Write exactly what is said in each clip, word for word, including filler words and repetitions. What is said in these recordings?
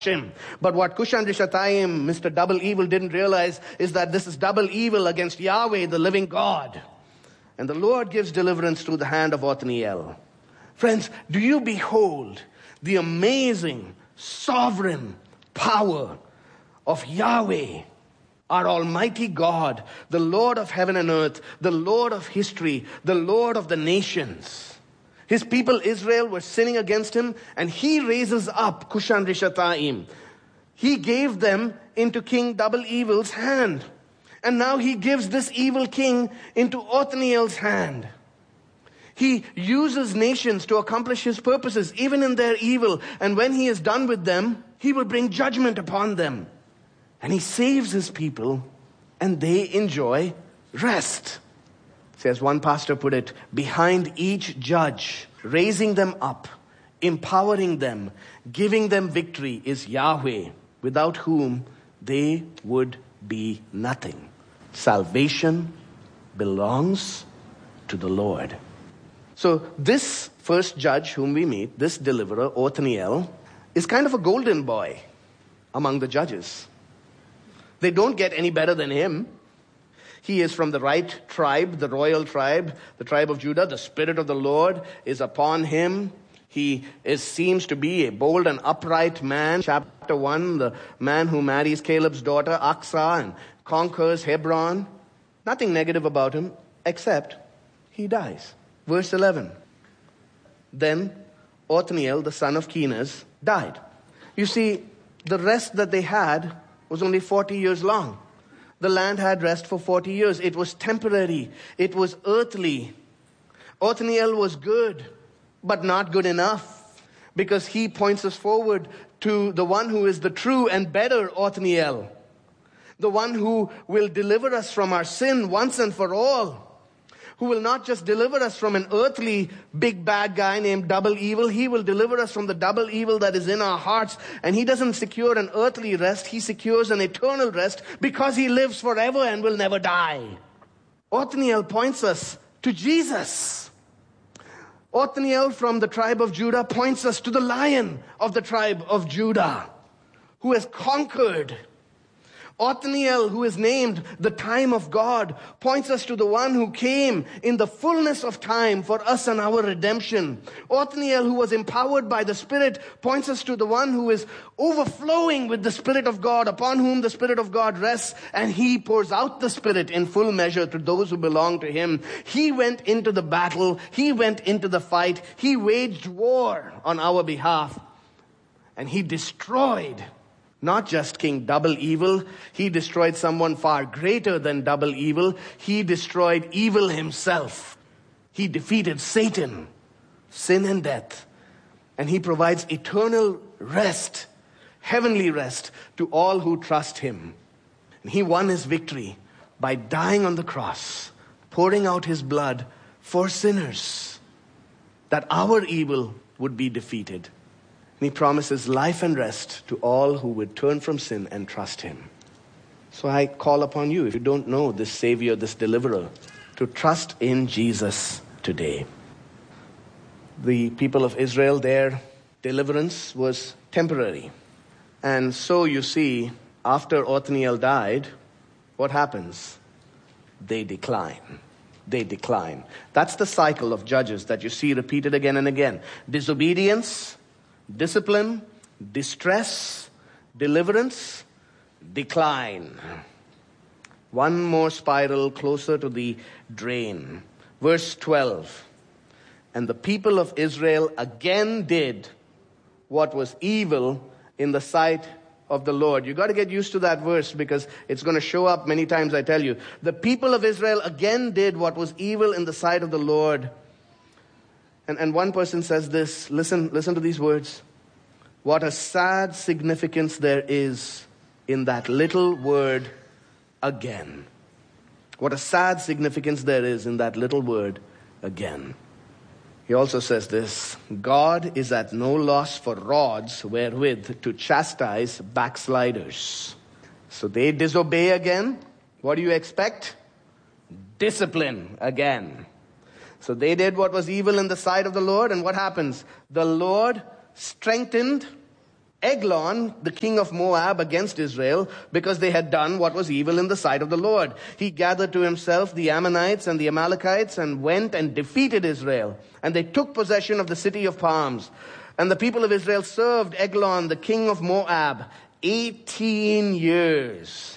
him. But what Kushan-Rishathaim, Mister Double Evil, didn't realize is that this is double evil against Yahweh, the living God. And the Lord gives deliverance through the hand of Othniel. Friends, do you behold the amazing, sovereign power of Yahweh, our Almighty God, the Lord of heaven and earth, the Lord of history, the Lord of the nations. His people Israel were sinning against him, and he raises up Kushan-Rishathaim. He gave them into King Double Evil's hand. And now he gives this evil king into Othniel's hand. He uses nations to accomplish his purposes, even in their evil. And when he is done with them, he will bring judgment upon them. And he saves his people, and they enjoy rest. As one pastor put it, behind each judge, raising them up, empowering them, giving them victory is Yahweh, without whom they would be nothing. Salvation belongs to the Lord. So this first judge whom we meet, this deliverer, Othniel, is kind of a golden boy among the judges. They don't get any better than him. He is from the right tribe, the royal tribe, the tribe of Judah. The Spirit of the Lord is upon him. He is, seems to be a bold and upright man. Chapter one, the man who marries Caleb's daughter, Aksa, and conquers Hebron. Nothing negative about him, except he dies. Verse eleven. Then Othniel, the son of Kenaz, died. You see, the rest that they had was only forty years long. The land had rest for forty years. It was temporary. It was earthly. Othniel was good, but not good enough, because he points us forward to the one who is the true and better Othniel, the one who will deliver us from our sin once and for all, who will not just deliver us from an earthly big bad guy named Double Evil. He will deliver us from the double evil that is in our hearts. And he doesn't secure an earthly rest. He secures an eternal rest because he lives forever and will never die. Othniel points us to Jesus. Othniel from the tribe of Judah points us to the Lion of the tribe of Judah, who has conquered. Othniel, who is named the time of God, points us to the one who came in the fullness of time for us and our redemption. Othniel, who was empowered by the Spirit, points us to the one who is overflowing with the Spirit of God, upon whom the Spirit of God rests, and he pours out the Spirit in full measure to those who belong to him. He went into the battle. He went into the fight. He waged war on our behalf. And he destroyed not just King Double Evil. He destroyed someone far greater than Double Evil. He destroyed evil himself. He defeated Satan, sin and death. And he provides eternal rest, heavenly rest to all who trust him. And he won his victory by dying on the cross, pouring out his blood for sinners, that our evil would be defeated. And he promises life and rest to all who would turn from sin and trust him. So I call upon you, if you don't know this Savior, this Deliverer, to trust in Jesus today. The people of Israel, their deliverance was temporary. And so you see, after Othniel died, what happens? They decline. They decline. That's the cycle of judges that you see repeated again and again. Disobedience, discipline, distress, deliverance, decline. One more spiral closer to the drain. Verse twelve. And the people of Israel again did what was evil in the sight of the Lord. You got to get used to that verse because it's going to show up many times, I tell you. The people of Israel again did what was evil in the sight of the Lord. And, and one person says this, listen, listen to these words. What a sad significance there is in that little word, again. What a sad significance there is in that little word, again. He also says this, God is at no loss for rods wherewith to chastise backsliders. So they disobey again. What do you expect? Discipline again. So they did what was evil in the sight of the Lord, and what happens? The Lord strengthened Eglon, the king of Moab, against Israel because they had done what was evil in the sight of the Lord. He gathered to himself the Ammonites and the Amalekites and went and defeated Israel. And they took possession of the city of palms. And the people of Israel served Eglon, the king of Moab, eighteen years.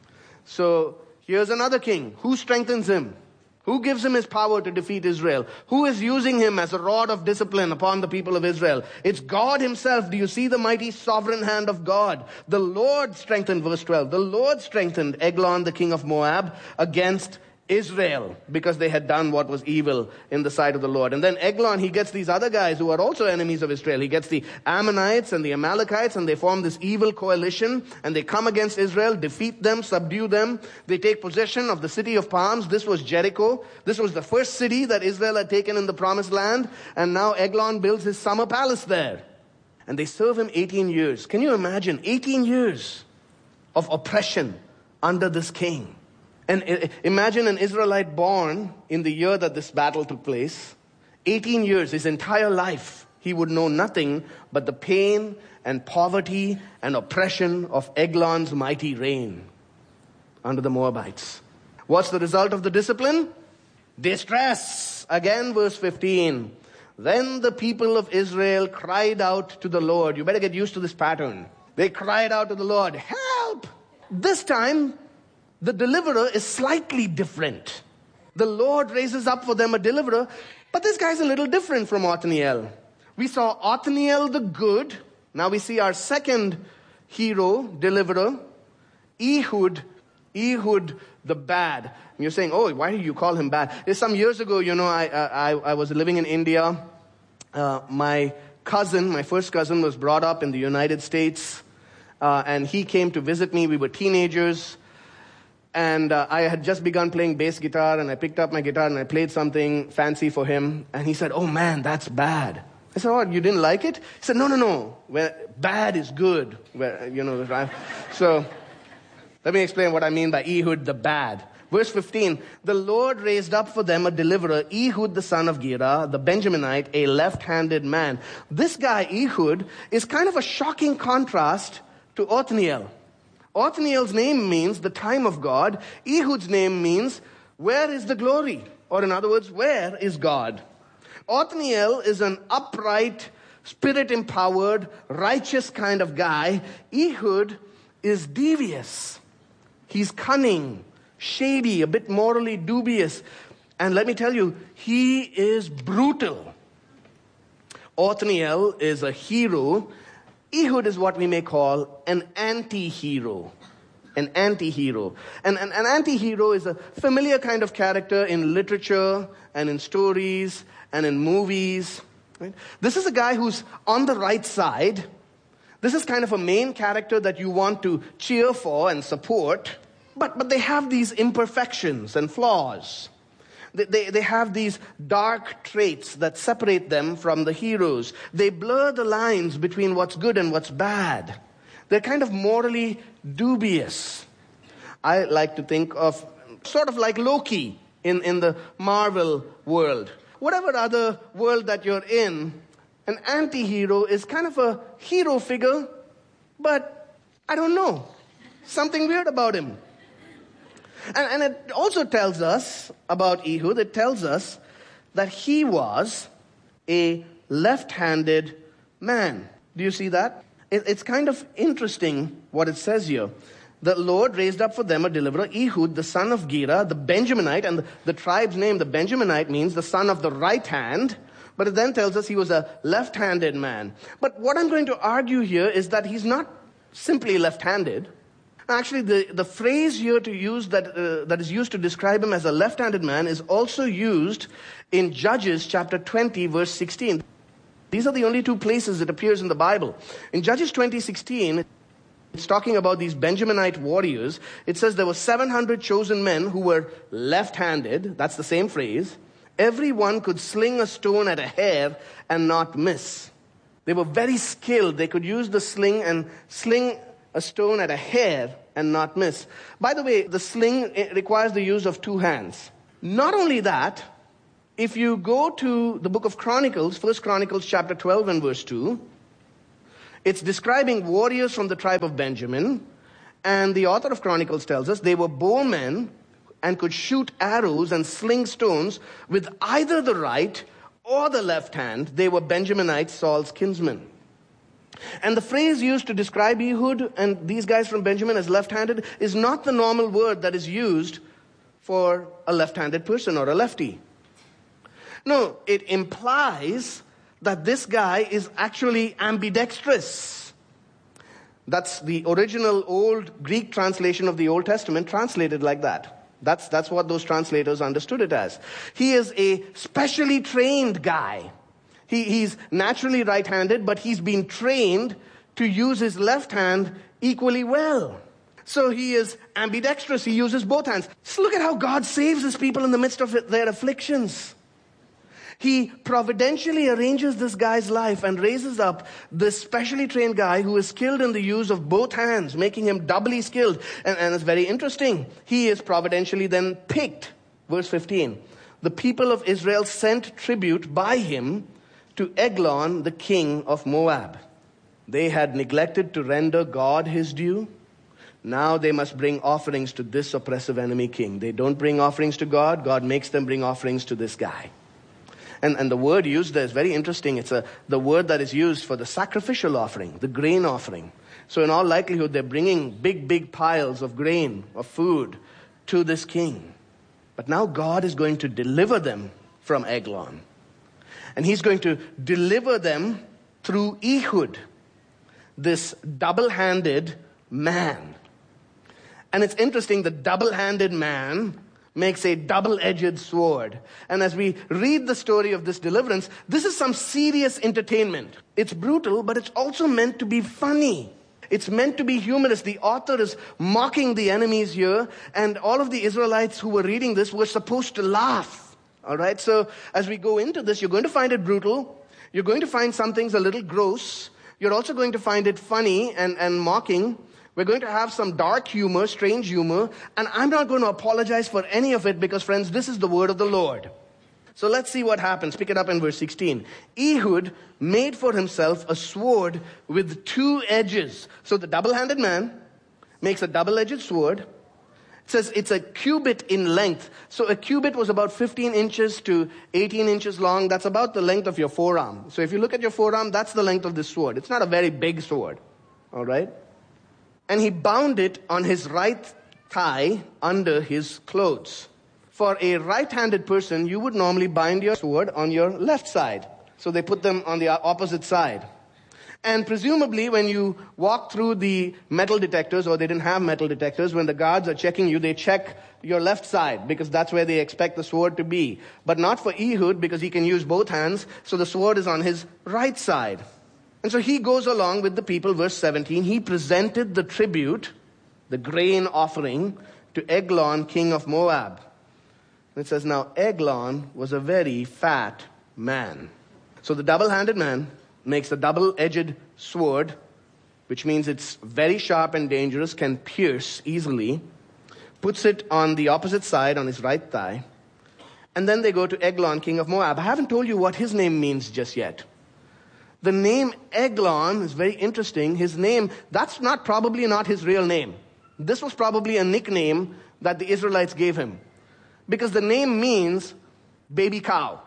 So here's another king. Who strengthens him? Who gives him his power to defeat Israel? Who is using him as a rod of discipline upon the people of Israel? It's God himself. Do you see the mighty sovereign hand of God? The Lord strengthened, verse twelve, the Lord strengthened Eglon, the king of Moab, against Israel because they had done what was evil in the sight of the Lord. And then Eglon, he gets these other guys who are also enemies of Israel. He gets the Ammonites and the Amalekites, and they form this evil coalition, and they come against Israel, defeat them, subdue them. They take possession of the city of palms. This was Jericho. This was the first city that Israel had taken in the promised land, and now Eglon builds his summer palace there. And they serve him eighteen years. Can you imagine? eighteen years of oppression under this king. And imagine an Israelite born in the year that this battle took place. eighteen years, his entire life, he would know nothing but the pain and poverty and oppression of Eglon's mighty reign under the Moabites. What's the result of the discipline? Distress. Again, verse fifteen. Then the people of Israel cried out to the Lord. You better get used to this pattern. They cried out to the Lord, help! This time, the deliverer is slightly different. The Lord raises up for them a deliverer, but this guy's a little different from Othniel. We saw Othniel the good. Now we see our second hero, deliverer, Ehud, Ehud the bad. And you're saying, oh, why do you call him bad? Some years ago, you know, I I, I was living in India. Uh, my cousin, my first cousin, was brought up in the United States, uh, and he came to visit me. We were teenagers. And uh, I had just begun playing bass guitar, and I picked up my guitar and I played something fancy for him. And he said, oh man, that's bad. I said, oh, you didn't like it? He said, no, no, no. Where bad is good. Where, you know, right? So let me explain what I mean by Ehud the bad. Verse fifteen, the Lord raised up for them a deliverer, Ehud the son of Gera, the Benjaminite, a left-handed man. This guy, Ehud, is kind of a shocking contrast to Othniel. Othniel's name means the time of God. Ehud's name means where is the glory? Or in other words, where is God? Othniel is an upright, spirit-empowered, righteous kind of guy. Ehud is devious. He's cunning, shady, a bit morally dubious. And let me tell you, he is brutal. Othniel is a hero. Ehud is what we may call an anti-hero. An anti-hero. And an, an anti-hero is a familiar kind of character in literature and in stories and in movies. Right? This is a guy who's on the right side. This is kind of a main character that you want to cheer for and support. But, but they have these imperfections and flaws. They, they, they have these dark traits that separate them from the heroes. They blur the lines between what's good and what's bad. They're kind of morally dubious. I like to think of sort of like Loki in, in the Marvel world. Whatever other world that you're in, an anti-hero is kind of a hero figure, but I don't know. Something weird about him. And, and it also tells us about Ehud, it tells us that he was a left-handed man. Do you see that? It, it's kind of interesting what it says here. The Lord raised up for them a deliverer, Ehud, the son of Gera, the Benjaminite, and the, the tribe's name, the Benjaminite, means the son of the right hand. But it then tells us he was a left-handed man. But what I'm going to argue here is that he's not simply left-handed. Actually, the, the phrase here to use that uh, that is used to describe him as a left-handed man is also used in Judges chapter twenty, verse sixteen. These are the only two places it appears in the Bible. In Judges twenty sixteen, it's talking about these Benjaminite warriors. It says there were seven hundred chosen men who were left-handed. That's the same phrase. Everyone could sling a stone at a hair and not miss. They were very skilled. They could use the sling and sling a stone at a hair and not miss. By the way, the sling requires the use of two hands. Not only that, if you go to the book of Chronicles, First Chronicles chapter twelve and verse two, It's describing warriors from the tribe of Benjamin. And the author of Chronicles tells us they were bowmen and could shoot arrows and sling stones with either the right or the left hand. They were Benjaminites, Saul's kinsmen. And the phrase used to describe Ehud and these guys from Benjamin as left-handed is not the normal word that is used for a left-handed person or a lefty. No, it implies that this guy is actually ambidextrous. That's the original old Greek translation of the Old Testament translated like that. That's, that's what those translators understood it as. He is a specially trained guy. He, he's naturally right-handed, but he's been trained to use his left hand equally well. So he is ambidextrous. He uses both hands. So look at how God saves his people in the midst of their afflictions. He providentially arranges this guy's life and raises up this specially trained guy who is skilled in the use of both hands, making him doubly skilled. And, and it's very interesting. He is providentially then picked. Verse fifteen. The people of Israel sent tribute by him to Eglon, the king of Moab. They had neglected to render God his due. Now they must bring offerings to this oppressive enemy king. They don't bring offerings to God. God makes them bring offerings to this guy. And, and the word used there is very interesting. It's a, the word that is used for the sacrificial offering, the grain offering. So in all likelihood, they're bringing big, big piles of grain, of food, to this king. But now God is going to deliver them from Eglon. And he's going to deliver them through Ehud, this double-handed man. And it's interesting, the double-handed man makes a double-edged sword. And as we read the story of this deliverance, this is some serious entertainment. It's brutal, but it's also meant to be funny. It's meant to be humorous. The author is mocking the enemies here, and all of the Israelites who were reading this were supposed to laugh. All right, so as we go into this, you're going to find it brutal. You're going to find some things a little gross. You're also going to find it funny and, and mocking. We're going to have some dark humor, strange humor, and I'm not going to apologize for any of it because, friends, this is the word of the Lord. So let's see what happens. Pick it up in verse sixteen. Ehud made for himself a sword with two edges. So the double-handed man makes a double-edged sword. It says it's a cubit in length. So a cubit was about fifteen inches to eighteen inches long. That's about the length of your forearm. So if you look at your forearm, that's the length of this sword. It's not a very big sword. All right? And he bound it on his right thigh under his clothes. For a right-handed person, you would normally bind your sword on your left side. So they put them on the opposite side. And presumably when you walk through the metal detectors, or they didn't have metal detectors, when the guards are checking you, they check your left side because that's where they expect the sword to be. But not for Ehud because he can use both hands, so the sword is on his right side. And so he goes along with the people, verse seventeen. He presented the tribute, the grain offering, to Eglon, king of Moab. And it says, now Eglon was a very fat man. So the double-handed man makes a double-edged sword, which means it's very sharp and dangerous, can pierce easily, puts it on the opposite side, on his right thigh. And then they go to Eglon, king of Moab. I haven't told you what his name means just yet. The name Eglon is very interesting. His name, that's not probably not his real name. This was probably a nickname that the Israelites gave him. Because the name means baby cow.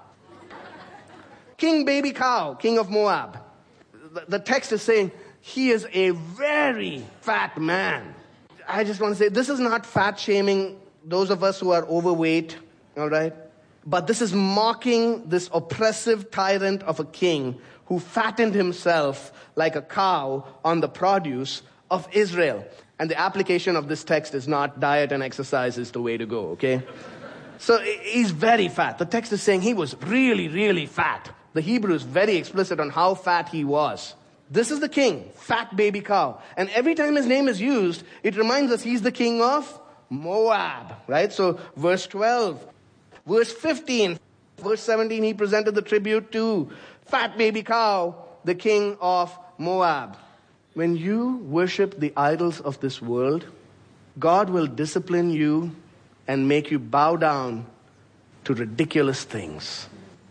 King Baby Cow, king of Moab. The, the text is saying he is a very fat man. I just want to say this is not fat shaming those of us who are overweight, all right? But this is mocking this oppressive tyrant of a king who fattened himself like a cow on the produce of Israel. And the application of this text is not diet and exercise is the way to go, okay? So he's very fat. The text is saying he was really, really fat. The Hebrew is very explicit on how fat he was. This is the king, fat baby cow. And every time his name is used, it reminds us he's the king of Moab, right? So verse twelve, verse fifteen, verse seventeen, he presented the tribute to fat baby cow, the king of Moab. When you worship the idols of this world, God will discipline you and make you bow down to ridiculous things.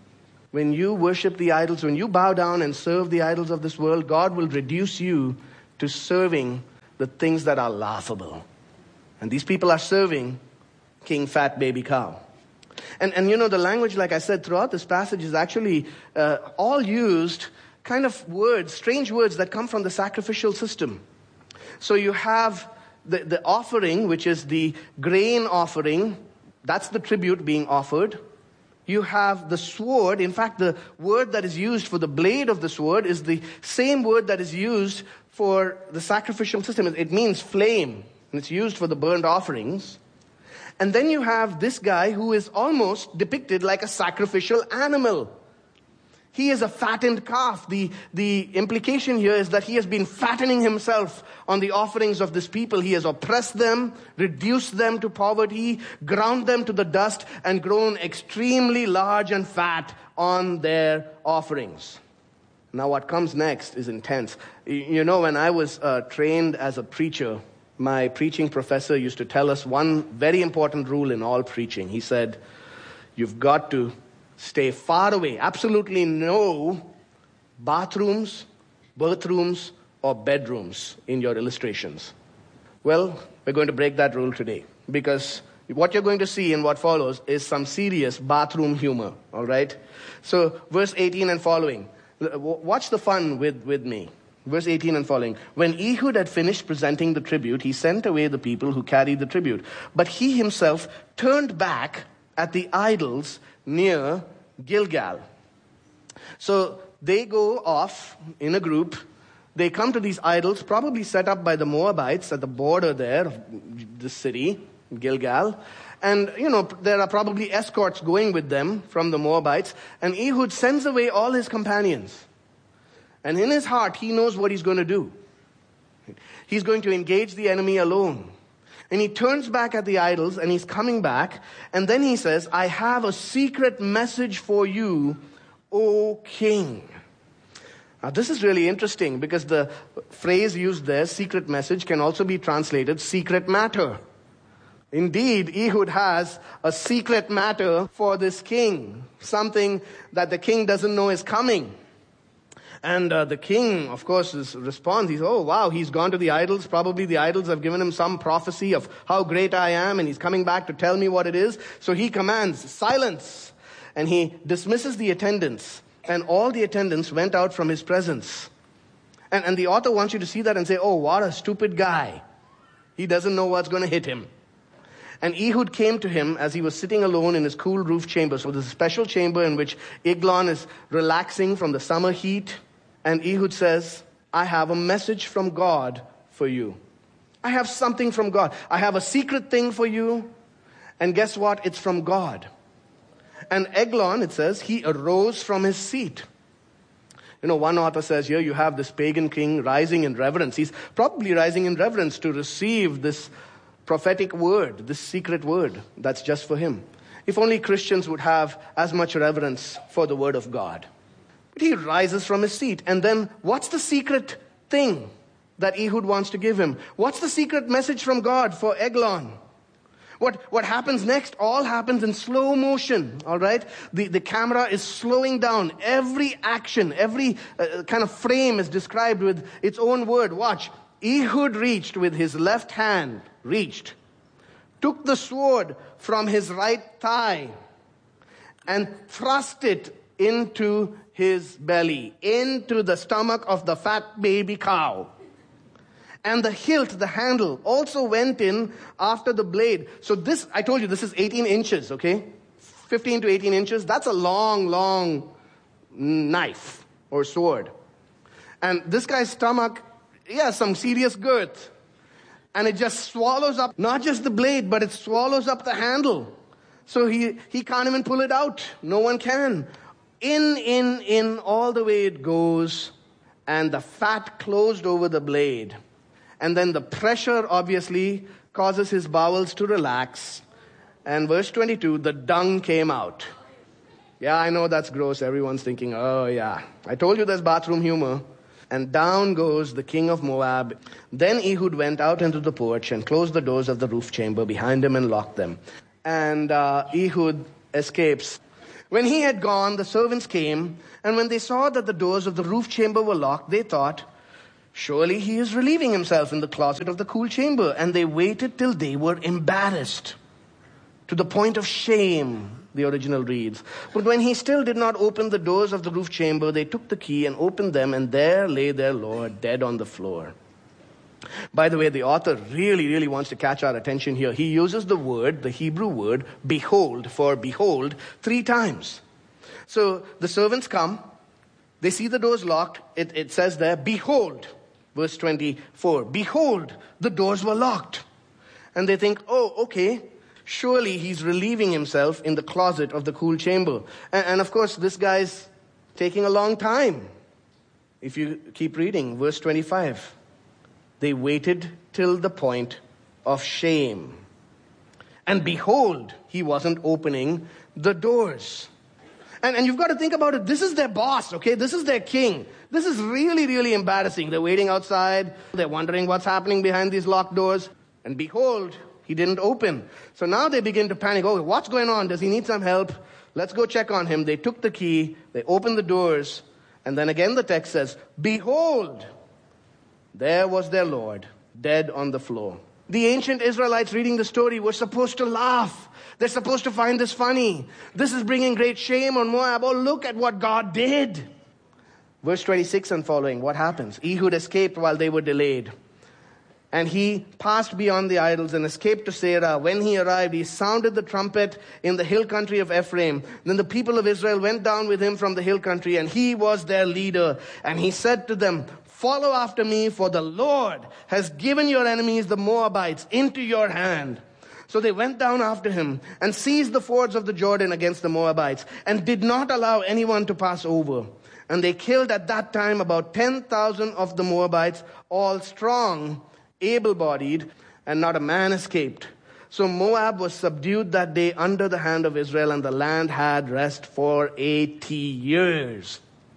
When you worship the idols, when you bow down and serve the idols of this world, God will reduce you to serving the things that are laughable. And these people are serving King Fat Baby Cow. And, and you know, the language, like I said, throughout this passage is actually uh, all used kind of words, strange words that come from the sacrificial system. So you have the, the offering, which is the grain offering. That's the tribute being offered. You have the sword. In fact, the word that is used for the blade of the sword is the same word that is used for the sacrificial system. It means flame, and it's used for the burnt offerings. And then you have this guy who is almost depicted like a sacrificial animal. He is a fattened calf. The, the implication here is that he has been fattening himself on the offerings of this people. He has oppressed them, reduced them to poverty, ground them to the dust, and grown extremely large and fat on their offerings. Now what comes next is intense. You know, when I was uh, trained as a preacher, my preaching professor used to tell us one very important rule in all preaching. He said, you've got to stay far away. Absolutely no bathrooms, birthrooms, or bedrooms in your illustrations. Well, we're going to break that rule today, because what you're going to see in what follows is some serious bathroom humor, all right? So verse eighteen and following. Watch the fun with, with me. Verse eighteen and following. When Ehud had finished presenting the tribute, he sent away the people who carried the tribute. But he himself turned back at the idols near Gilgal. So they go off in a group. They come to these idols, probably set up by the Moabites at the border there of the city, Gilgal. And, you know, there are probably escorts going with them from the Moabites. And Ehud sends away all his companions. And in his heart, he knows what he's going to do. He's going to engage the enemy alone. And he turns back at the idols, and he's coming back. And then he says, I have a secret message for you, O king. Now, this is really interesting, because the phrase used there, secret message, can also be translated secret matter. Indeed, Ehud has a secret matter for this king, something that the king doesn't know is coming. And uh, the king, of course, is, responds. He's, oh, wow, he's gone to the idols. Probably the idols have given him some prophecy of how great I am, and he's coming back to tell me what it is. So he commands, silence. And he dismisses the attendants. And all the attendants went out from his presence. And, and the author wants you to see that and say, oh, what a stupid guy. He doesn't know what's going to hit him. And Ehud came to him as he was sitting alone in his cool roof chamber. So there's a special chamber in which Eglon is relaxing from the summer heat. And Ehud says, I have a message from God for you. I have something from God. I have a secret thing for you. And guess what? It's from God. And Eglon, it says, he arose from his seat. You know, one author says here you have this pagan king rising in reverence. He's probably rising in reverence to receive this prophetic word, this secret word that's just for him. If only Christians would have as much reverence for the word of God. But he rises from his seat. And then what's the secret thing that Ehud wants to give him? What's the secret message from God for Eglon? What, what happens next all happens in slow motion, all right? The, the camera is slowing down. Every action, every uh, kind of frame is described with its own word. Watch. Ehud reached with his left hand, reached, took the sword from his right thigh and thrust it into his belly, into the stomach of the fat baby cow. And the hilt, the handle, also went in after the blade. So this, I told you, this is eighteen inches, okay? fifteen to eighteen inches. That's a long, long knife or sword. And this guy's stomach, yeah, some serious girth. And it just swallows up, not just the blade, but it swallows up the handle. So he, he can't even pull it out. No one can. In, in, in, all the way it goes. And the fat closed over the blade. And then the pressure obviously causes his bowels to relax. And verse twenty-two, the dung came out. Yeah, I know that's gross. Everyone's thinking, oh yeah. I told you there's bathroom humor. And down goes the king of Moab. Then Ehud went out into the porch and closed the doors of the roof chamber behind him and locked them. And uh, Ehud escapes. When he had gone, the servants came, and when they saw that the doors of the roof chamber were locked, they thought, surely he is relieving himself in the closet of the cool chamber. And they waited till they were embarrassed, to the point of shame, the original reads. But when he still did not open the doors of the roof chamber, they took the key and opened them, and there lay their Lord dead on the floor. By the way, the author really, really wants to catch our attention here. He uses the word, the Hebrew word, behold, for behold, three times. So the servants come, they see the doors locked. It, it says there, behold, verse twenty-four, behold, the doors were locked. And they think, oh, okay, surely he's relieving himself in the closet of the cool chamber. And, and of course, this guy's taking a long time. If you keep reading, verse twenty-five. They waited till the point of shame. And behold, he wasn't opening the doors. And, and you've got to think about it. This is their boss, okay? This is their king. This is really, really embarrassing. They're waiting outside. They're wondering what's happening behind these locked doors. And behold, he didn't open. So now they begin to panic. Oh, what's going on? Does he need some help? Let's go check on him. They took the key. They opened the doors. And then again the text says, behold, there was their Lord, dead on the floor. The ancient Israelites reading the story were supposed to laugh. They're supposed to find this funny. This is bringing great shame on Moab. Oh, look at what God did. Verse twenty-six and following, what happens? Ehud escaped while they were delayed. And he passed beyond the idols and escaped to Seirah. When he arrived, he sounded the trumpet in the hill country of Ephraim. Then the people of Israel went down with him from the hill country, and he was their leader. And he said to them, follow after me, for the Lord has given your enemies, the Moabites, into your hand. So they went down after him and seized the fords of the Jordan against the Moabites and did not allow anyone to pass over. And they killed at that time about ten thousand of the Moabites, all strong, able-bodied, and not a man escaped. So Moab was subdued that day under the hand of Israel, and the land had rest for eighty years.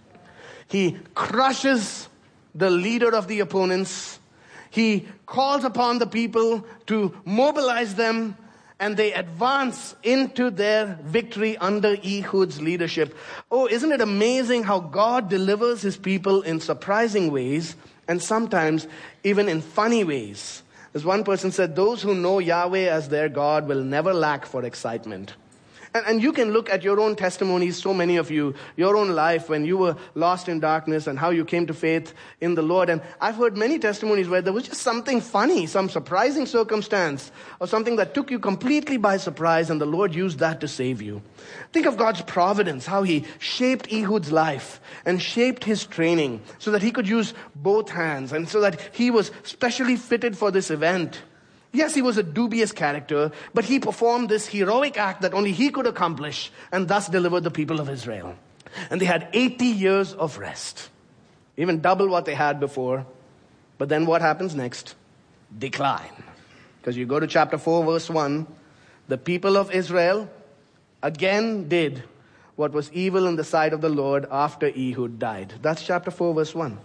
He crushes the leader of the opponents. He calls upon the people to mobilize them, and they advance into their victory under Ehud's leadership. Oh, isn't it amazing how God delivers his people in surprising ways, and sometimes even in funny ways? As one person said, those who know Yahweh as their God will never lack for excitement. And, and you can look at your own testimonies, so many of you, your own life when you were lost in darkness and how you came to faith in the Lord. And I've heard many testimonies where there was just something funny, some surprising circumstance, or something that took you completely by surprise, and the Lord used that to save you. Think of God's providence, how he shaped Ehud's life and shaped his training so that he could use both hands and so that he was specially fitted for this event. Yes, he was a dubious character, but he performed this heroic act that only he could accomplish, and thus delivered the people of Israel. And they had eighty years of rest, even double what they had before. But then what happens next? Decline. Because you go to chapter four, verse one, the people of Israel again did what was evil in the sight of the Lord after Ehud died. That's chapter four, verse one.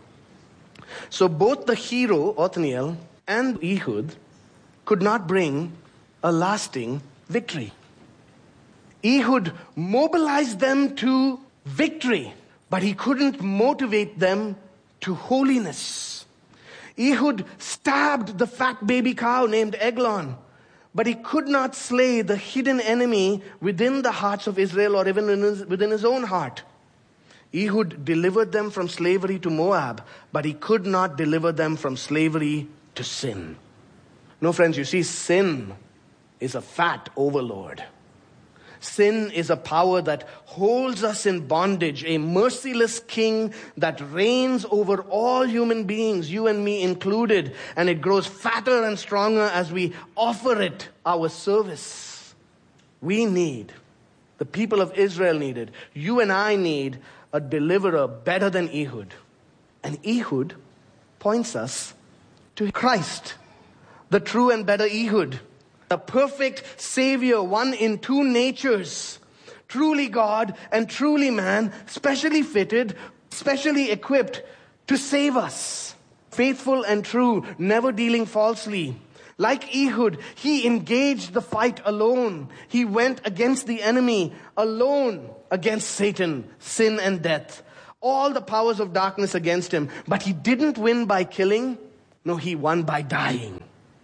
So both the hero, Othniel, and Ehud could not bring a lasting victory. Ehud mobilized them to victory, but he couldn't motivate them to holiness. Ehud stabbed the fat baby cow named Eglon, but he could not slay the hidden enemy within the hearts of Israel or even in his, within his own heart. Ehud delivered them from slavery to Moab, but he could not deliver them from slavery to sin. No, friends, you see, sin is a fat overlord. Sin is a power that holds us in bondage, a merciless king that reigns over all human beings, you and me included, and it grows fatter and stronger as we offer it our service. We need, the people of Israel needed, you and I need a deliverer better than Ehud. And Ehud points us to Christ, the true and better Ehud, the perfect Savior, one in two natures, truly God and truly man, specially fitted, specially equipped to save us, faithful and true, never dealing falsely, Like Ehud, he engaged the fight alone. He went against the enemy alone, against Satan, sin and death. All the powers of darkness against him. But he didn't win by killing. No, he won by dying.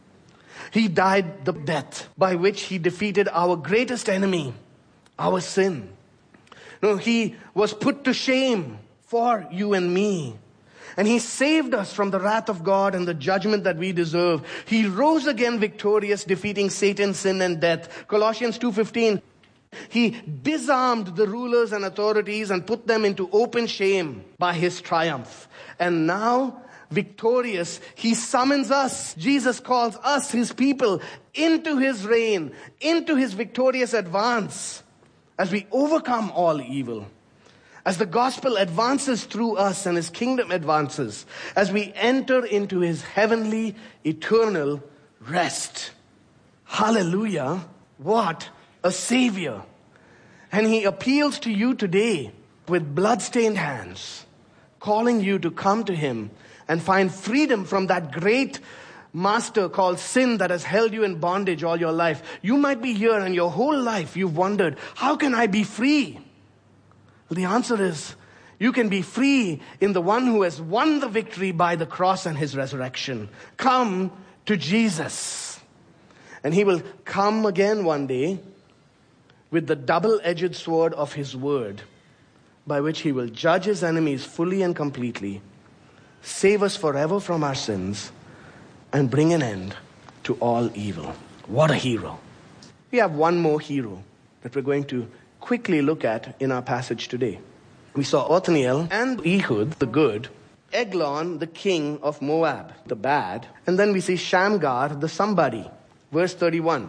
He died the death by which he defeated our greatest enemy, our sin. No, he was put to shame for you and me. And he saved us from the wrath of God and the judgment that we deserve. He rose again victorious, defeating Satan, sin, and death. Colossians two fifteen. He disarmed the rulers and authorities and put them into open shame by his triumph. And now, victorious, he summons us. Jesus calls us, his people, into his reign, into his victorious advance as we overcome all evil. As the gospel advances through us and his kingdom advances, as we enter into his heavenly, eternal rest. Hallelujah. What a Savior. And he appeals to you today with bloodstained hands, calling you to come to him and find freedom from that great master called sin that has held you in bondage all your life. You might be here and your whole life you've wondered, how can I be free? Well, the answer is, you can be free in the one who has won the victory by the cross and his resurrection. Come to Jesus. And he will come again one day with the double-edged sword of his word, by which he will judge his enemies fully and completely, save us forever from our sins, and bring an end to all evil. What a hero. We have one more hero that we're going to quickly look at in our passage today. We saw Othniel and Ehud, the good, Eglon, the king of Moab, the bad, and then we see Shamgar, the somebody. Verse thirty-one.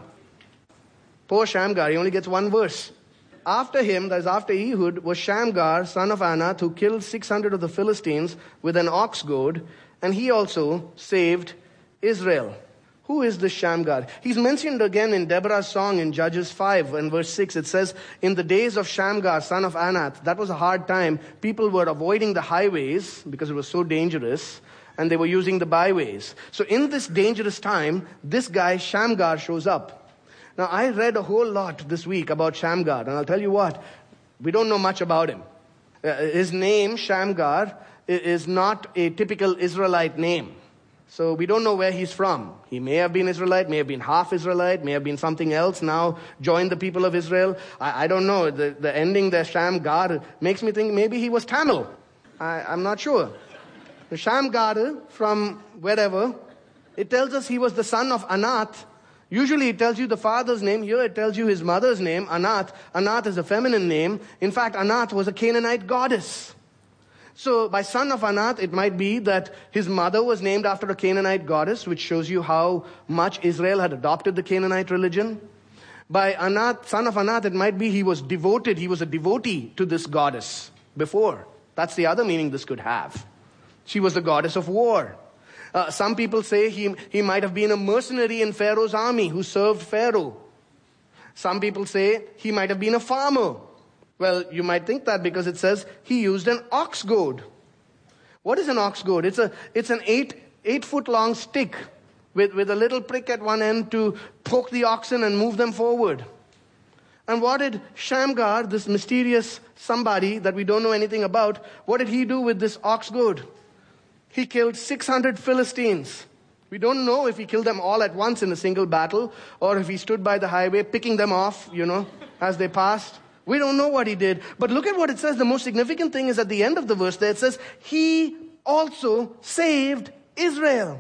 Poor Shamgar, he only gets one verse. After him, that is after Ehud, was Shamgar, son of Anath, who killed six hundred of the Philistines with an ox goad, and he also saved Israel. Who is this Shamgar? He's mentioned again in Deborah's song in Judges five and verse six. It says, in the days of Shamgar, son of Anath, that was a hard time. People were avoiding the highways because it was so dangerous, and they were using the byways. So in this dangerous time, this guy Shamgar shows up. Now I read a whole lot this week about Shamgar, and I'll tell you what, we don't know much about him. Uh, his name, Shamgar, is not a typical Israelite name. So we don't know where he's from. He may have been Israelite, may have been half Israelite, may have been something else, now joined the people of Israel. I, I don't know. The, the ending there, Shamgar, makes me think maybe he was Tamil. I, I'm not sure. Shamgar, from wherever, it tells us he was the son of Anath. Usually it tells you the father's name. Here it tells you his mother's name, Anath. Anath is a feminine name. In fact, Anath was a Canaanite goddess. So by son of Anath, it might be that his mother was named after a Canaanite goddess, which shows you how much Israel had adopted the Canaanite religion. By Anath, son of Anath, it might be he was devoted, he was a devotee to this goddess before. That's the other meaning this could have. She was the goddess of war. Uh, some people say he, he might have been a mercenary in Pharaoh's army who served Pharaoh. Some people say he might have been a farmer. Well, you might think that because it says he used an ox goad. What is an ox goad? It's a it's an eight eight foot long stick with, with a little prick at one end to poke the oxen and move them forward. And what did Shamgar, this mysterious somebody that we don't know anything about, what did he do with this ox goad? He killed six hundred Philistines. We don't know if he killed them all at once in a single battle, or if he stood by the highway picking them off, you know, as they passed. We don't know what he did. But look at what it says. The most significant thing is at the end of the verse there. It says, he also saved Israel.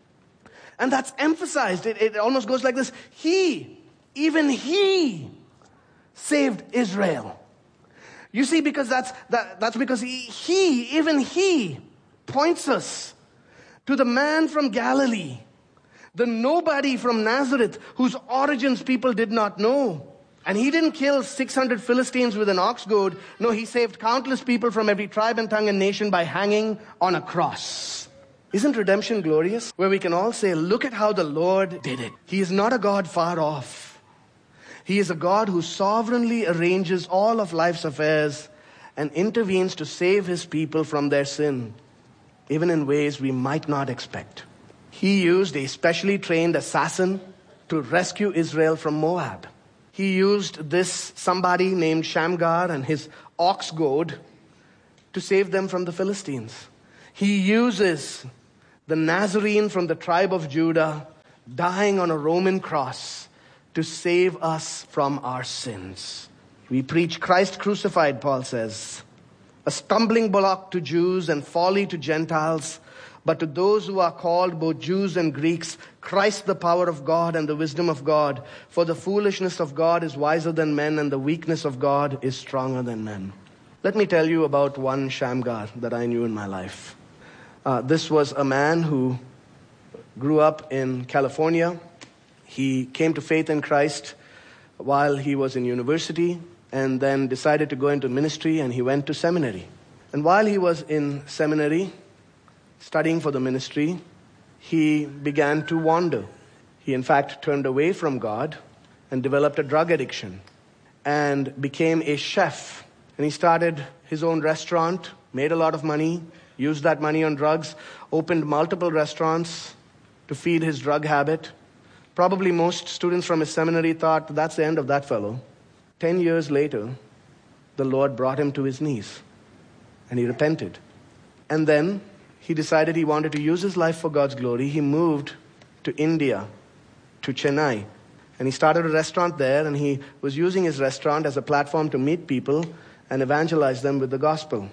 And that's emphasized. It, it almost goes like this. He, even he, saved Israel. You see, because that's that, that's because he, he, even he, points us to the man from Galilee, the nobody from Nazareth, whose origins people did not know. And he didn't kill six hundred Philistines with an ox goad. No, he saved countless people from every tribe and tongue and nation by hanging on a cross. Isn't redemption glorious? Where we can all say, look at how the Lord did it. He is not a God far off. He is a God who sovereignly arranges all of life's affairs and intervenes to save his people from their sin, even in ways we might not expect. He used a specially trained assassin to rescue Israel from Moab. He used this somebody named Shamgar and his ox goad to save them from the Philistines. He uses the Nazarene from the tribe of Judah dying on a Roman cross to save us from our sins. We preach Christ crucified, Paul says, a stumbling block to Jews and folly to Gentiles, but to those who are called, both Jews and Greeks, Christ the power of God and the wisdom of God. For the foolishness of God is wiser than men, and the weakness of God is stronger than men. Let me tell you about one Shamgar that I knew in my life. Uh, this was a man who grew up in California. He came to faith in Christ while he was in university, and then decided to go into ministry, and he went to seminary. And while he was in seminary, studying for the ministry, he began to wander. He, in fact, turned away from God and developed a drug addiction and became a chef. And he started his own restaurant, made a lot of money, used that money on drugs, opened multiple restaurants to feed his drug habit. Probably most students from his seminary thought, that's the end of that fellow. Ten years later, the Lord brought him to his knees, and he repented. And then he decided he wanted to use his life for God's glory. He moved to India, to Chennai, and he started a restaurant there, and he was using his restaurant as a platform to meet people and evangelize them with the gospel.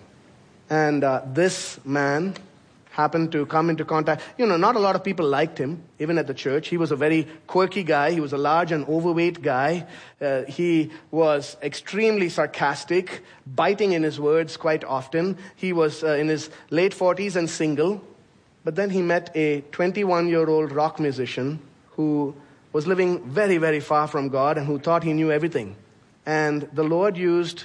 And uh, this man happened to come into contact. You know, not a lot of people liked him, even at the church. He was a very quirky guy. He was a large and overweight guy. Uh, he was extremely sarcastic, biting in his words quite often. He was uh, in his late forties and single. But then he met a twenty-one-year-old rock musician who was living very, very far from God and who thought he knew everything. And the Lord used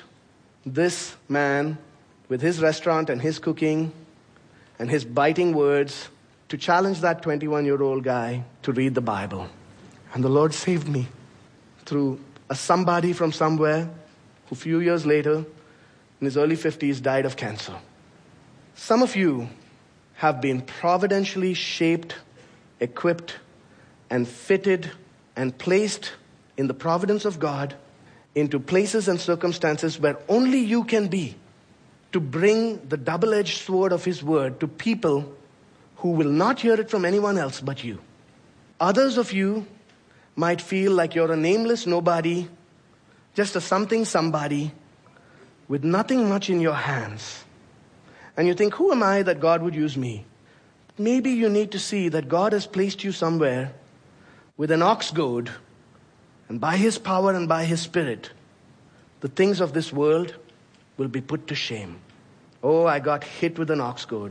this man with his restaurant and his cooking and his biting words to challenge that twenty-one-year-old guy to read the Bible. And the Lord saved me through a somebody from somewhere who a few years later, in his early fifties, died of cancer. Some of you have been providentially shaped, equipped, and fitted and placed in the providence of God into places and circumstances where only you can be, to bring the double-edged sword of His word to people who will not hear it from anyone else but you. Others of you might feel like you're a nameless nobody, just a something somebody with nothing much in your hands. And you think, who am I that God would use me? Maybe you need to see that God has placed you somewhere with an ox goad, and by His power and by His Spirit, the things of this world will be put to shame. Oh, I got hit with an ox goad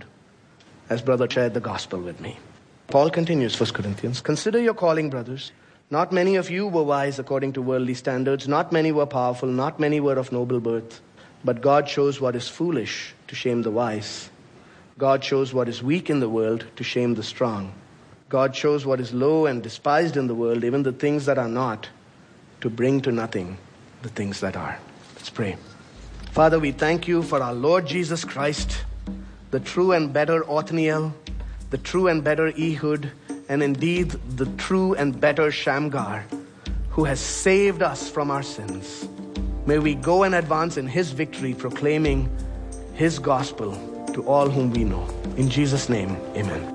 as brother shared the gospel with me. Paul continues, First Corinthians, consider your calling, brothers. Not many of you were wise according to worldly standards. Not many were powerful. Not many were of noble birth. But God chose what is foolish to shame the wise. God chose what is weak in the world to shame the strong. God chose what is low and despised in the world, even the things that are not, to bring to nothing the things that are. Let's pray. Father, we thank you for our Lord Jesus Christ, the true and better Othniel, the true and better Ehud, and indeed the true and better Shamgar, who has saved us from our sins. May we go and advance in His victory, proclaiming His gospel to all whom we know. In Jesus' name, amen.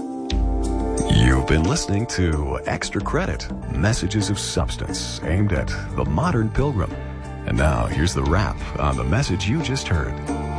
You've been listening to Extra Credit, Messages of Substance, aimed at the modern pilgrim. And now, here's the wrap on the message you just heard.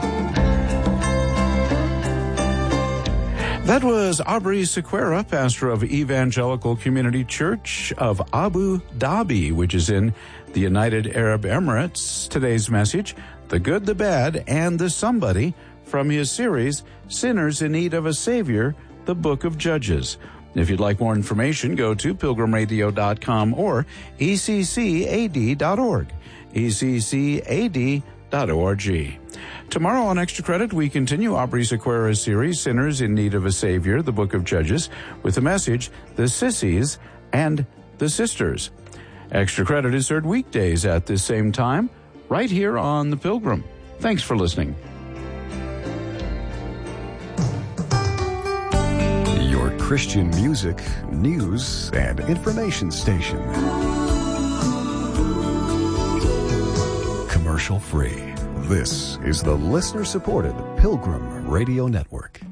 That was Aubrey Sequeira, pastor of Evangelical Community Church of Abu Dhabi, which is in the United Arab Emirates. Today's message, the good, the bad, and the somebody, from his series, Sinners in Need of a Savior, the Book of Judges. If you'd like more information, go to pilgrim radio dot com or e c c a d dot org. e c c a d dot org. Tomorrow on Extra Credit, we continue Aubrey Sequeira's series, Sinners in Need of a Savior, the Book of Judges, with the message, The Sissies and the Sisters. Extra Credit is heard weekdays at this same time, right here on The Pilgrim. Thanks for listening. Christian music, news, and information station. Commercial free. This is the listener-supported Pilgrim Radio Network.